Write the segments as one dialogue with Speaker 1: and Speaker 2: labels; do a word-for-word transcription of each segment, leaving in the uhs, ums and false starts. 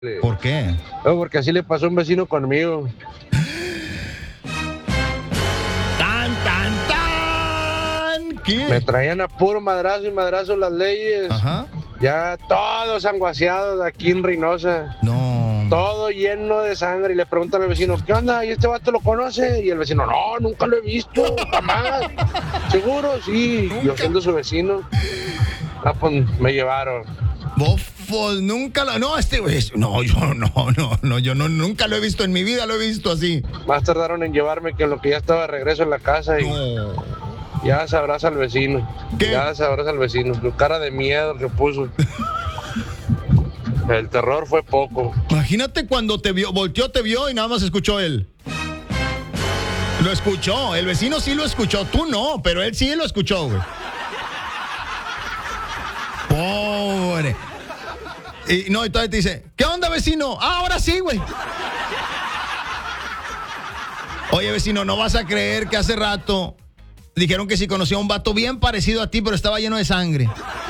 Speaker 1: ¿Por qué?
Speaker 2: No, porque así le pasó a un vecino conmigo.
Speaker 1: ¡Tan, tan, tan! ¿Qué?
Speaker 2: Me traían a puro madrazo y madrazo las leyes.
Speaker 1: Ajá.
Speaker 2: Ya todos anguaseados aquí en Reynosa.
Speaker 1: No.
Speaker 2: Todo lleno de sangre. Y le preguntan al vecino, ¿qué onda? ¿Y este vato lo conoce? Y el vecino, no, nunca lo he visto, jamás. ¿Seguro? Sí.
Speaker 1: ¿Nunca?
Speaker 2: Yo siendo su vecino. Ah, pues me llevaron.
Speaker 1: Bofos, nunca lo... No, este güey... No, yo no, no, no, yo no, nunca lo he visto en mi vida, lo he visto así.
Speaker 2: Más tardaron en llevarme que en lo que ya estaba de regreso en la casa y
Speaker 1: No.
Speaker 2: ya se abraza al vecino.
Speaker 1: ¿Qué?
Speaker 2: Ya se abraza al vecino. Su cara de miedo que puso. El terror fue poco.
Speaker 1: Imagínate cuando te vio, volteó, te vio y nada más escuchó él. Lo escuchó, el vecino sí lo escuchó, tú no, pero él sí lo escuchó, güey. Pobre. Y no, y todavía te dice, ¿qué onda, vecino? Ah, ahora sí, güey. Oye, vecino, no vas a creer que hace rato dijeron que sí conocía a un vato bien parecido a ti, pero estaba lleno de sangre.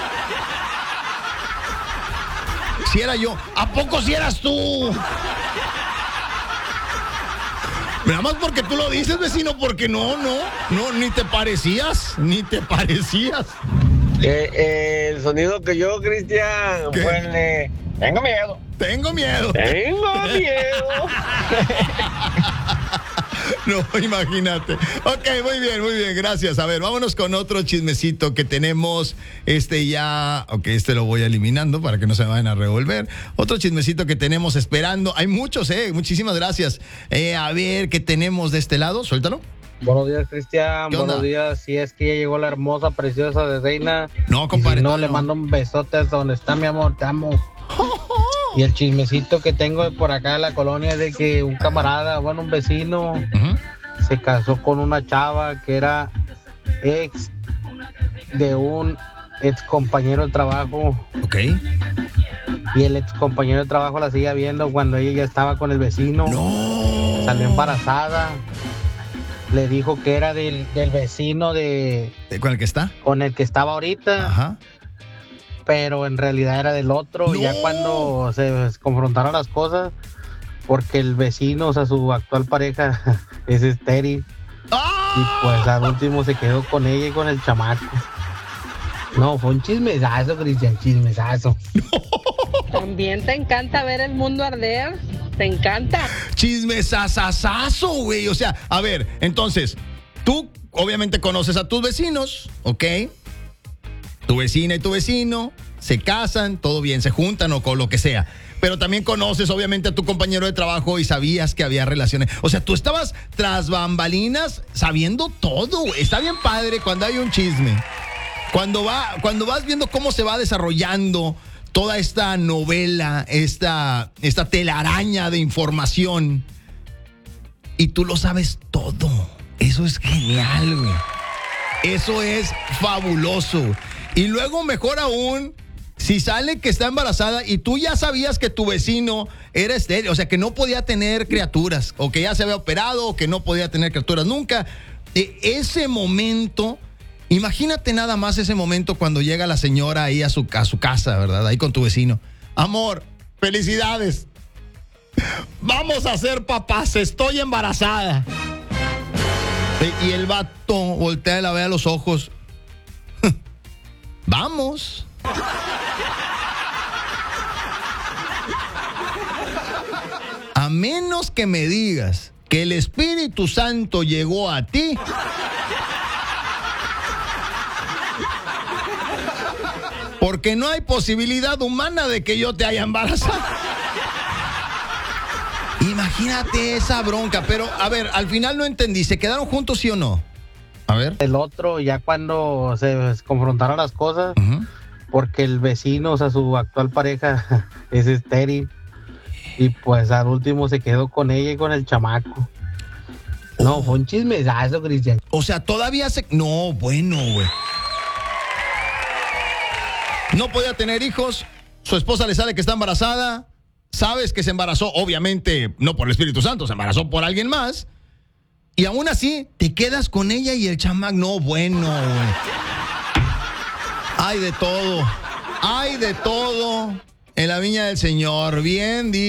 Speaker 1: Si era yo, ¿a poco si eras tú? Nada más porque tú lo dices, vecino, porque no, no, no, ni te parecías, ni te parecías.
Speaker 3: Eh, eh, el sonido que yo, Cristian,
Speaker 1: ¿Qué?
Speaker 3: fue el de... Tengo miedo.
Speaker 1: Tengo miedo.
Speaker 3: Tengo miedo.
Speaker 1: No, imagínate. Ok, muy bien, muy bien, gracias. A ver, vámonos con otro chismecito que tenemos. Este ya, ok, este lo voy eliminando para que no se me vayan a revolver. Otro chismecito que tenemos esperando. Hay muchos, eh, muchísimas gracias. Eh, a ver, ¿qué tenemos de este lado? Suéltalo.
Speaker 4: Buenos días, Cristian.
Speaker 1: ¿Qué onda?
Speaker 4: Buenos días. Si es que ya llegó la hermosa, preciosa de Reina.
Speaker 1: No, compadre.
Speaker 4: Y si no,
Speaker 1: todavía
Speaker 4: le mando un besote hasta donde está, mi amor. Te amo. Y el chismecito que tengo de por acá en la colonia es de que un camarada, bueno, un vecino,
Speaker 1: Ujú.
Speaker 4: se casó con una chava que era ex de un ex compañero de trabajo.
Speaker 1: Ok.
Speaker 4: Y el ex compañero de trabajo la seguía viendo cuando ella ya estaba con el vecino.
Speaker 1: No.
Speaker 4: Salió embarazada. Le dijo que era del, del vecino de
Speaker 1: ¿Con el que está?
Speaker 4: con el que estaba ahorita,
Speaker 1: Ajá.
Speaker 4: pero en realidad era del otro.
Speaker 1: No.
Speaker 4: Ya cuando se confrontaron las cosas, porque el vecino, o sea, su actual pareja es estéril,
Speaker 1: ¡Ah!
Speaker 4: y pues al último se quedó con ella y con el chamaco. No, fue un chismesazo, Cristian, chismesazo.
Speaker 5: También te encanta ver el mundo arder. Te encanta.
Speaker 1: Chismesasasazo, güey. O sea, a ver, entonces, tú obviamente conoces a tus vecinos, ¿ok? Tu vecina y tu vecino se casan, todo bien, se juntan o con lo que sea. Pero también conoces obviamente a tu compañero de trabajo y sabías que había relaciones. O sea, tú estabas tras bambalinas sabiendo todo, güey. Está bien padre cuando hay un chisme. Cuando va, cuando vas viendo cómo se va desarrollando toda esta novela, esta, esta telaraña de información, y tú lo sabes todo. Eso es genial, güey. Eso es fabuloso. Y luego, mejor aún, si sale que está embarazada y tú ya sabías que tu vecino era estéril, o sea, que no podía tener criaturas, o que ya se había operado, o que no podía tener criaturas nunca. E- ese momento... Imagínate nada más ese momento cuando llega la señora ahí a su, a su casa, ¿verdad? Ahí con tu vecino. Amor, felicidades. Vamos a ser papás, estoy embarazada. Y, y el vato voltea y la ve a los ojos. Vamos. A menos que me digas que el Espíritu Santo llegó a ti. Porque no hay posibilidad humana de que yo te haya embarazado. Imagínate esa bronca. Pero, a ver, al final no entendí. ¿Se quedaron juntos, sí o no? A ver.
Speaker 4: El otro, ya cuando se confrontaron las cosas,
Speaker 1: Uh-huh.
Speaker 4: porque el vecino, o sea, su actual pareja es estéril, y pues al último se quedó con ella y con el chamaco. No, fue un chismesazo, Cristian.
Speaker 1: O sea, todavía se... No, bueno, güey. No podía tener hijos. Su esposa le sale que está embarazada. Sabes que se embarazó, obviamente, no por el Espíritu Santo, se embarazó por alguien más. Y aún así, te quedas con ella y el chamac. No, bueno, güey. Hay de todo. Hay de todo En la viña del Señor. Bien,